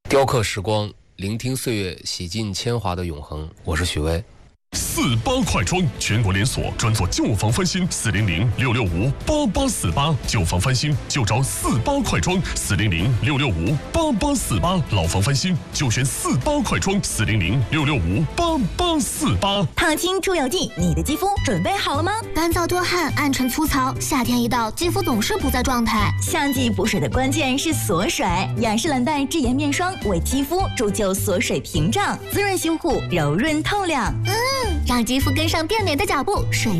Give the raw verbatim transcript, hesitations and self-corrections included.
雕刻时光，聆听岁月，洗尽铅华的永恒。我是许巍。 四八快装，全国连锁，专做旧房翻新。四零零六六五八八四八，旧房翻新就找四八快装。四零零六六五八八四八，老房翻新就选四八快装。四零零六六五八八四八。 烫青出油剂，你的肌肤准备好了吗？ 干燥多汗，暗沉粗糙，夏天一到，肌肤总是不在状态。 夏季补水的关键是锁水，雅诗兰黛智妍面霜为肌肤铸就锁水屏障，滋润修护，柔润透亮。 嗯，让肌肤跟上变美的脚步，水